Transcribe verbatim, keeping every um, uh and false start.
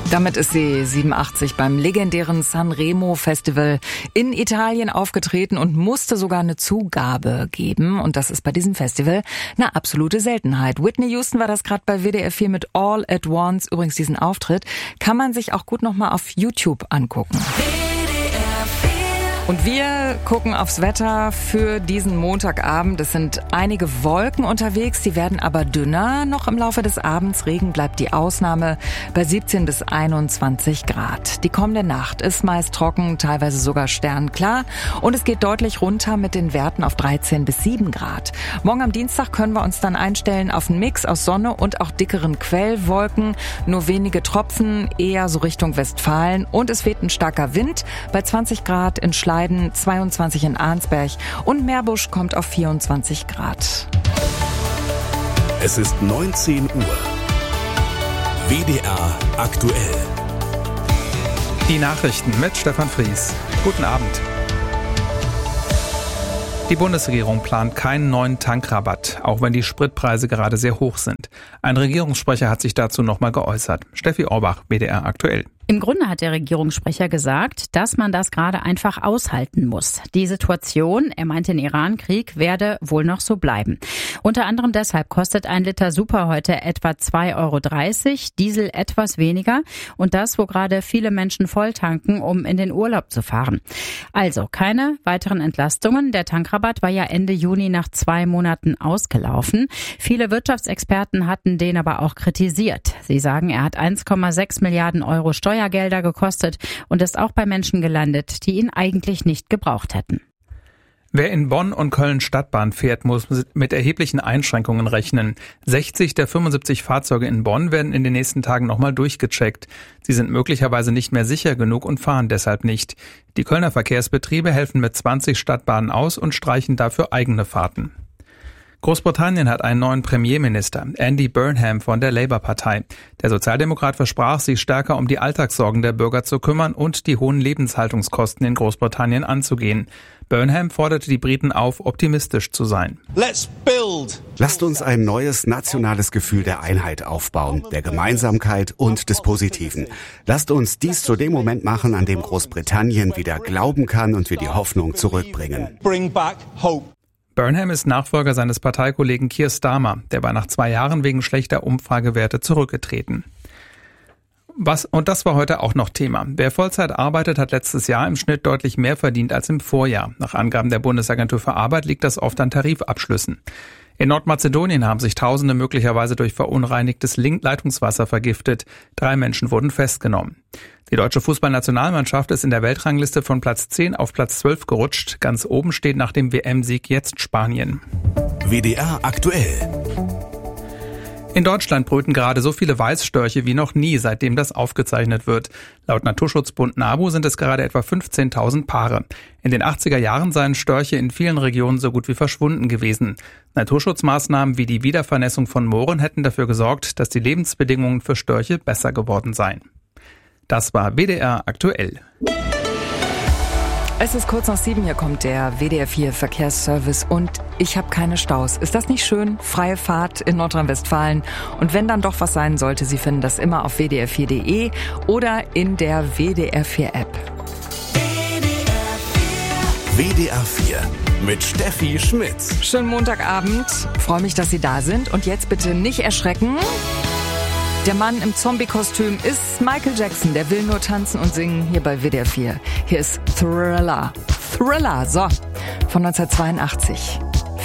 Damit ist sie siebenundachtzig beim legendären Sanremo Festival in Italien aufgetreten und musste sogar eine Zugabe geben. Und das ist bei diesem Festival eine absolute Seltenheit. Whitney Houston war das gerade bei W D R vier mit All at Once. Übrigens, diesen Auftritt kann man sich auch gut nochmal auf YouTube angucken. Und wir gucken aufs Wetter für diesen Montagabend. Es sind einige Wolken unterwegs, die werden aber dünner. Noch im Laufe des Abends Regen bleibt die Ausnahme bei siebzehn bis einundzwanzig Grad. Die kommende Nacht ist meist trocken, teilweise sogar sternklar. Und es geht deutlich runter mit den Werten auf dreizehn bis sieben Grad. Morgen am Dienstag können wir uns dann einstellen auf einen Mix aus Sonne und auch dickeren Quellwolken. Nur wenige Tropfen, eher so Richtung Westfalen. Und es weht ein starker Wind bei zwanzig Grad in Schleiden, zweiundzwanzig in Arnsberg und Meerbusch kommt auf vierundzwanzig Grad. Es ist neunzehn Uhr. W D R aktuell. Die Nachrichten mit Stefan Fries. Guten Abend. Die Bundesregierung plant keinen neuen Tankrabatt, auch wenn die Spritpreise gerade sehr hoch sind. Ein Regierungssprecher hat sich dazu nochmal geäußert. Steffi Orbach, W D R aktuell. Im Grunde hat der Regierungssprecher gesagt, dass man das gerade einfach aushalten muss. Die Situation, er meint den Iran-Krieg, werde wohl noch so bleiben. Unter anderem deshalb kostet ein Liter Super heute etwa zwei Euro dreißig, Diesel etwas weniger und das, wo gerade viele Menschen voll tanken, um in den Urlaub zu fahren. Also keine weiteren Entlastungen. Der Tankrabatt war ja Ende Juni nach zwei Monaten ausgelaufen. Viele Wirtschaftsexperten hatten den aber auch kritisiert. Sie sagen, er hat eins Komma sechs Milliarden Euro Steuern Steuergelder gekostet und ist auch bei Menschen gelandet, die ihn eigentlich nicht gebraucht hätten. Wer in Bonn und Köln Stadtbahn fährt, muss mit erheblichen Einschränkungen rechnen. sechzig der fünfundsiebzig Fahrzeuge in Bonn werden in den nächsten Tagen nochmal durchgecheckt. Sie sind möglicherweise nicht mehr sicher genug und fahren deshalb nicht. Die Kölner Verkehrsbetriebe helfen mit zwanzig Stadtbahnen aus und streichen dafür eigene Fahrten. Großbritannien hat einen neuen Premierminister, Andy Burnham von der Labour-Partei. Der Sozialdemokrat versprach, sich stärker um die Alltagssorgen der Bürger zu kümmern und die hohen Lebenshaltungskosten in Großbritannien anzugehen. Burnham forderte die Briten auf, optimistisch zu sein. Lasst uns ein neues nationales Gefühl der Einheit aufbauen, der Gemeinsamkeit und des Positiven. Lasst uns dies zu dem Moment machen, an dem Großbritannien wieder glauben kann und wir die Hoffnung zurückbringen. Burnham ist Nachfolger seines Parteikollegen Keir Starmer, der war nach zwei Jahren wegen schlechter Umfragewerte zurückgetreten. Was, und das war heute auch noch Thema. Wer Vollzeit arbeitet, hat letztes Jahr im Schnitt deutlich mehr verdient als im Vorjahr. Nach Angaben der Bundesagentur für Arbeit liegt das oft an Tarifabschlüssen. In Nordmazedonien haben sich Tausende möglicherweise durch verunreinigtes Leitungswasser vergiftet. Drei Menschen wurden festgenommen. Die deutsche Fußballnationalmannschaft ist in der Weltrangliste von Platz zehn auf Platz zwölf gerutscht. Ganz oben steht nach dem W M-Sieg jetzt Spanien. W D R aktuell. In Deutschland brüten gerade so viele Weißstörche wie noch nie, seitdem das aufgezeichnet wird. Laut Naturschutzbund NABU sind es gerade etwa fünfzehntausend Paare. In den achtziger Jahren seien Störche in vielen Regionen so gut wie verschwunden gewesen. Naturschutzmaßnahmen wie die Wiedervernässung von Mooren hätten dafür gesorgt, dass die Lebensbedingungen für Störche besser geworden seien. Das war W D R aktuell. Es ist kurz nach sieben, hier kommt der W D R vier Verkehrsservice und ich habe keine Staus. Ist das nicht schön? Freie Fahrt in Nordrhein-Westfalen. Und wenn dann doch was sein sollte, Sie finden das immer auf w d r vier punkt de oder in der W D R vier App. W D R vier mit Steffi Schmitz. Schönen Montagabend. Freue mich, dass Sie da sind. Und jetzt bitte nicht erschrecken. Der Mann im Zombie-Kostüm ist Michael Jackson. Der will nur tanzen und singen hier bei W D R vier. Hier ist Thriller. Thriller, so, von neunzehnhundertzweiundachtzig.